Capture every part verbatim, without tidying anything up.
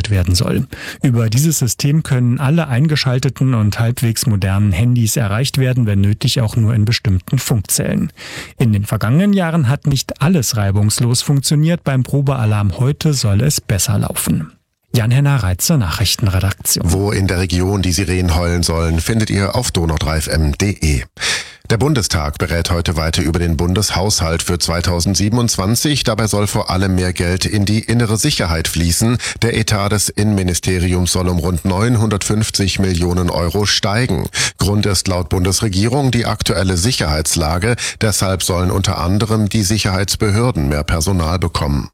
eingeführt werden soll. Über dieses System können alle eingeschalteten und halbwegs modernen Handys erreicht werden, wenn nötig auch nur in bestimmten Funkzellen. In den vergangenen Jahren hat nicht alles reibungslos funktioniert. Beim Probealarm heute soll es besser laufen. Jan-Henner Reitzer, Nachrichtenredaktion. Wo in der Region die Sirenen heulen sollen, findet ihr auf donau drei f m punkt d e. Der Bundestag berät heute weiter über den Bundeshaushalt für zweitausendsiebenundzwanzig. Dabei soll vor allem mehr Geld in die innere Sicherheit fließen. Der Etat des Innenministeriums soll um rund neunhundertfünfzig Millionen Euro steigen. Grund ist laut Bundesregierung die aktuelle Sicherheitslage. Deshalb sollen unter anderem die Sicherheitsbehörden mehr Personal bekommen.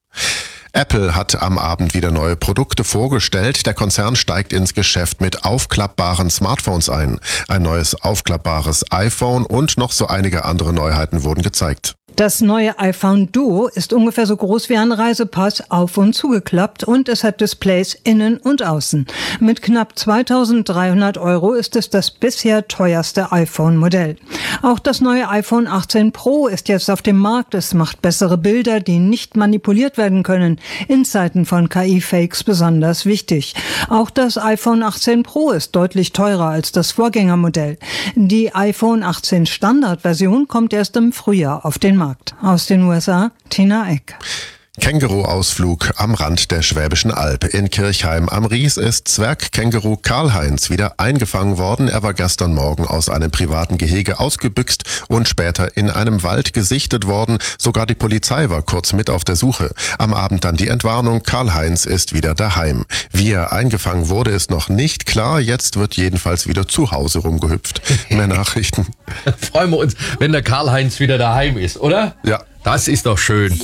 Apple hat am Abend wieder neue Produkte vorgestellt. Der Konzern steigt ins Geschäft mit aufklappbaren Smartphones ein. Ein neues aufklappbares iPhone und noch so einige andere Neuheiten wurden gezeigt. Das neue iPhone Duo ist ungefähr so groß wie ein Reisepass, auf und zugeklappt, und es hat Displays innen und außen. Mit knapp zweitausenddreihundert Euro ist es das bisher teuerste iPhone-Modell. Auch das neue iPhone achtzehn Pro ist jetzt auf dem Markt. Es macht bessere Bilder, die nicht manipuliert werden können. In Zeiten von K I-Fakes besonders wichtig. Auch das iPhone achtzehn Pro ist deutlich teurer als das Vorgängermodell. Die iPhone achtzehn Standard-Version kommt erst im Frühjahr auf den Markt. Aus den U S A, Tina Eck. Känguru-Ausflug am Rand der Schwäbischen Alb. In Kirchheim am Ries ist Zwergkänguru Karl-Heinz wieder eingefangen worden. Er war gestern Morgen aus einem privaten Gehege ausgebüxt und später in einem Wald gesichtet worden. Sogar die Polizei war kurz mit auf der Suche. Am Abend dann die Entwarnung, Karl-Heinz ist wieder daheim. Wie er eingefangen wurde, ist noch nicht klar. Jetzt wird jedenfalls wieder zu Hause rumgehüpft. Mehr Nachrichten. Freuen wir uns, wenn der Karl-Heinz wieder daheim ist, oder? Ja. Das ist doch schön.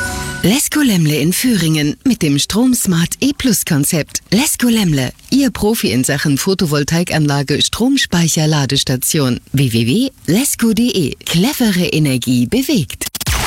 Lesko Lemle in Führingen mit dem Stromsmart E-Plus-Konzept. Lesko Lemle, Ihr Profi in Sachen Photovoltaikanlage, Stromspeicher, Ladestation. w w w punkt lesko punkt d e. Clevere Energie bewegt.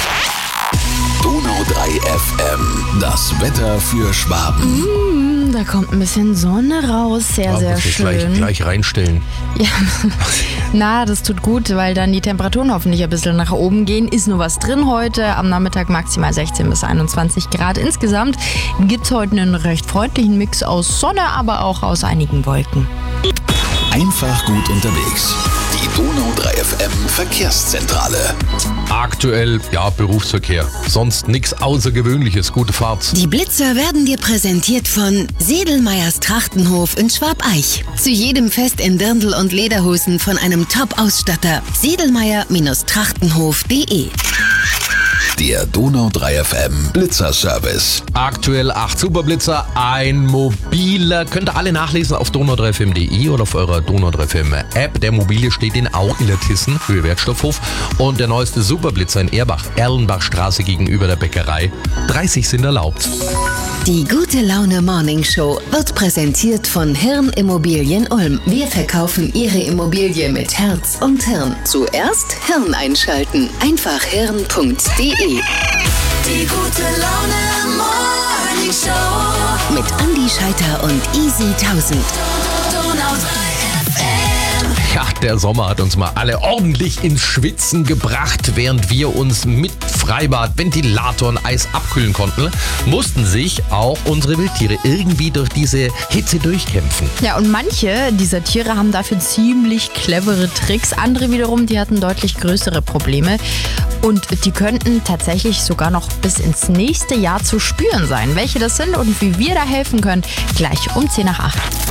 Donau drei F M. Das Wetter für Schwaben. Mm, da kommt ein bisschen Sonne raus. Sehr, ja, sehr muss ich schön. Gleich, gleich reinstellen. Ja. Na, das tut gut, weil dann die Temperaturen hoffentlich ein bisschen nach oben gehen. Ist nur was drin heute. Am Nachmittag maximal sechzehn bis einundzwanzig Grad. Insgesamt gibt es heute einen recht freundlichen Mix aus Sonne, aber auch aus einigen Wolken. Einfach gut unterwegs. Die Donau drei F M Verkehrszentrale. Aktuell, ja, Berufsverkehr. Sonst nichts Außergewöhnliches. Gute Fahrt. Die Blitzer werden dir präsentiert von Sedelmeyers Trachtenhof in Schwabeich. Zu jedem Fest in Dirndl und Lederhosen von einem Top-Ausstatter. Sedelmeyer Trachtenhof punkt de. Der Donau drei F M Blitzerservice. Aktuell acht Superblitzer, ein mobiler. Könnt ihr alle nachlesen auf donau drei f m punkt de oder auf eurer Donau drei F M App. Der mobile steht in Auch in der Tissen, Höhe Wertstoffhof. Und der neueste Superblitzer in Erbach, Erlenbachstraße gegenüber der Bäckerei. dreißig sind erlaubt. Die Gute Laune Morning Show wird präsentiert von Hirn Immobilien Ulm. Wir verkaufen Ihre Immobilie mit Herz und Hirn. Zuerst Hirn einschalten. Einfach hirn punkt de. Die Gute Laune Morning Show mit Andi Scheiter und Easy tausend. Donau drei F M. Ja, der Sommer hat uns mal alle ordentlich ins Schwitzen gebracht. Während wir uns mit Freibad, Ventilator und Eis abkühlen konnten, mussten sich auch unsere Wildtiere irgendwie durch diese Hitze durchkämpfen. Ja, und manche dieser Tiere haben dafür ziemlich clevere Tricks. Andere wiederum, die hatten deutlich größere Probleme. Und die könnten tatsächlich sogar noch bis ins nächste Jahr zu spüren sein. Welche das sind und wie wir da helfen können, gleich um zehn nach acht.